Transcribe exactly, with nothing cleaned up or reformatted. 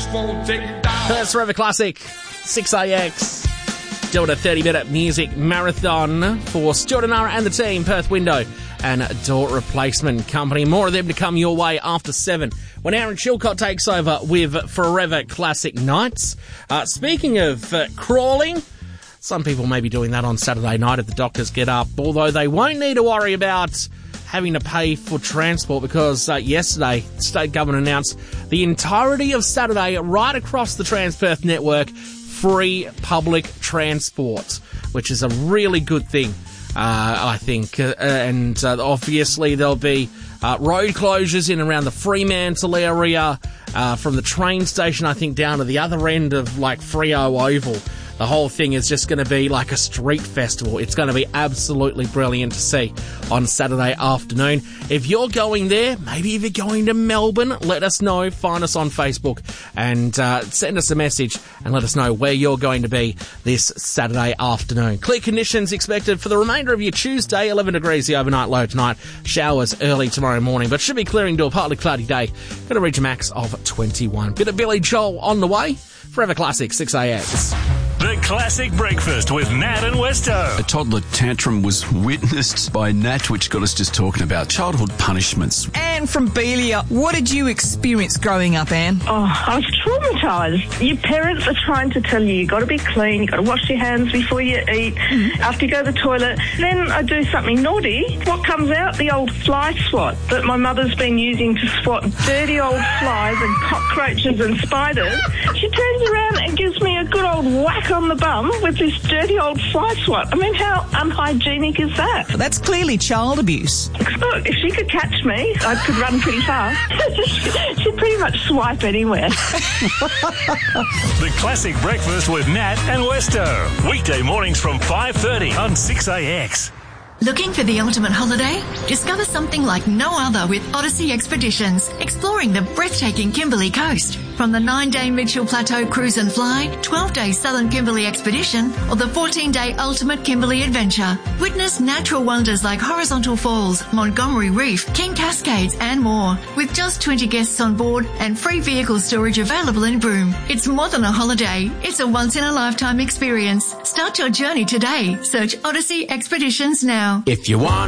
won't take you down. That's Forever Classic, six A X. Doing a thirty-minute music marathon for Stuart and Nara and the team, Perth Window and Door Replacement Company. More of them to come your way after seven when Aaron Chilcott takes over with Forever Classic Nights. Uh, speaking of uh, crawling, some people may be doing that on Saturday night if the doctors get up, although they won't need to worry about having to pay for transport because uh, yesterday, the state government announced the entirety of Saturday right across the Transperth network, free public transport, which is a really good thing, uh, I think. Uh, and uh, obviously there'll be uh, road closures in around the Fremantle area, uh, from the train station, I think, down to the other end of like Freo Oval. The whole thing is just going to be like a street festival. It's going to be absolutely brilliant to see on Saturday afternoon. If you're going there, maybe if you're going to Melbourne, let us know. Find us on Facebook and uh, send us a message and let us know where you're going to be this Saturday afternoon. Clear conditions expected for the remainder of your Tuesday. eleven degrees the overnight low tonight. Showers early tomorrow morning, but should be clearing to a partly cloudy day. Going to reach a max of twenty-one. Bit of Billy Joel on the way. Forever Classic, six A X. The Classic Breakfast with Nat and Westo. A toddler tantrum was witnessed by Nat, which got us just talking about childhood punishments. Anne from Belia, what did you experience growing up, Anne? Oh, I was traumatised. Your parents are trying to tell you you've got to be clean, you've got to wash your hands before you eat, mm-hmm. after you go to the toilet. Then I do something naughty. What comes out? The old fly swat that my mother's been using to swat dirty old flies and cockroaches and spiders. She turns around and gives me a good old whack on the bum with this dirty old fly swat. I mean, how unhygienic is that? That's clearly child abuse. Look, if she could catch me, I could run pretty fast. She'd pretty much swipe anywhere. The Classic Breakfast with Nat and Westo. Weekday mornings from five thirty on six A X. Looking for the ultimate holiday? Discover something like no other with Odyssey Expeditions, exploring the breathtaking Kimberley coast. From the nine-day Mitchell Plateau Cruise and Fly, twelve-day Southern Kimberley Expedition, or the fourteen-day Ultimate Kimberley Adventure. Witness natural wonders like Horizontal Falls, Montgomery Reef, King Cascades, and more. With just twenty guests on board and free vehicle storage available in Broome. It's more than a holiday. It's a once-in-a-lifetime experience. Start your journey today. Search Odyssey Expeditions now. If you want